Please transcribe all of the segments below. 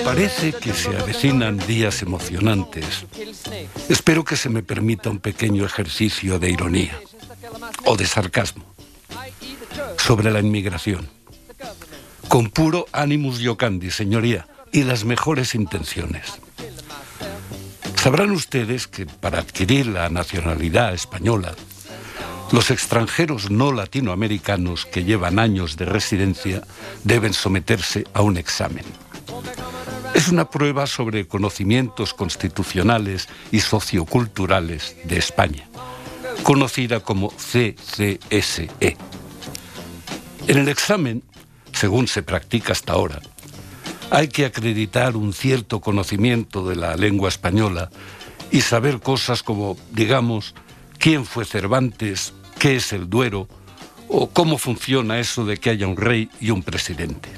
parece que se avecinan días emocionantes, espero que se me permita un pequeño ejercicio de ironía o de sarcasmo sobre la inmigración, con puro animus iocandi, señoría, y las mejores intenciones. Sabrán ustedes que para adquirir la nacionalidad española, los extranjeros no latinoamericanos que llevan años de residencia deben someterse a un examen. Es una prueba sobre conocimientos constitucionales y socioculturales de España, conocida como CCSE. En el examen, según se practica hasta ahora, hay que acreditar un cierto conocimiento de la lengua española y saber cosas como, digamos, quién fue Cervantes, qué es el Duero o cómo funciona eso de que haya un rey y un presidente.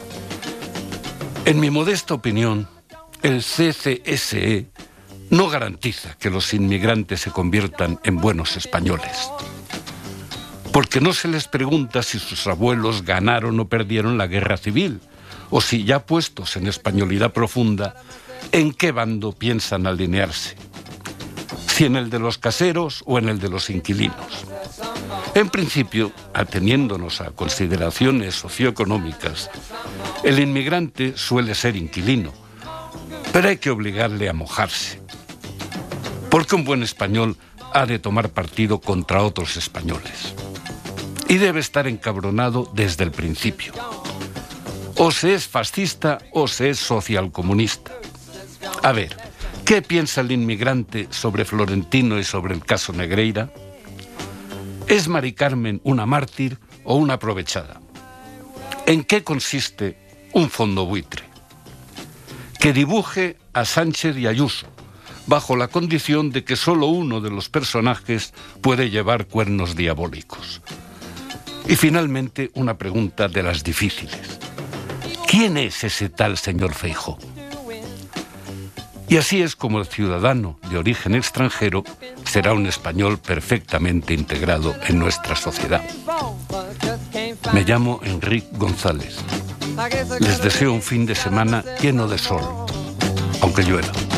En mi modesta opinión, el CCSE no garantiza que los inmigrantes se conviertan en buenos españoles, porque no se les pregunta si sus abuelos ganaron o perdieron la guerra civil, o si ya puestos en españolidad profunda, ¿en qué bando piensan alinearse? Si en el de los caseros o en el de los inquilinos. En principio, ateniéndonos a consideraciones socioeconómicas, el inmigrante suele ser inquilino, pero hay que obligarle a mojarse, porque un buen español ha de tomar partido contra otros españoles y debe estar encabronado desde el principio. O se es fascista o se es socialcomunista. A ver, ¿qué piensa el inmigrante sobre Florentino y sobre el caso Negreira? ¿Es Mari Carmen una mártir o una aprovechada? ¿En qué consiste un fondo buitre? Que dibuje a Sánchez y Ayuso, bajo la condición de que solo uno de los personajes puede llevar cuernos diabólicos. Y finalmente, una pregunta de las difíciles. ¿Quién es ese tal señor Feijóo? Y así es como el ciudadano de origen extranjero será un español perfectamente integrado en nuestra sociedad. Me llamo Enrique González. Les deseo un fin de semana lleno de sol, aunque llueva.